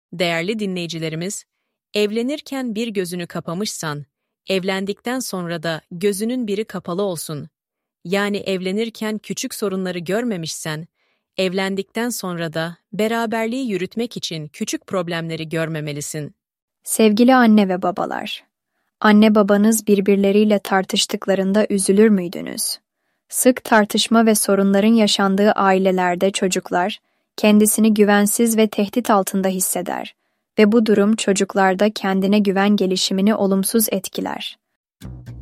Değerli dinleyicilerimiz, evlenirken bir gözünü kapamışsan, evlendikten sonra da gözünün biri kapalı olsun. Yani evlenirken küçük sorunları görmemişsen, evlendikten sonra da beraberliği yürütmek için küçük problemleri görmemelisin. Sevgili anne ve babalar, anne babanız birbirleriyle tartıştıklarında üzülür müydünüz? Sık tartışma ve sorunların yaşandığı ailelerde çocuklar kendisini güvensiz ve tehdit altında hisseder ve bu durum çocuklarda kendine güven gelişimini olumsuz etkiler.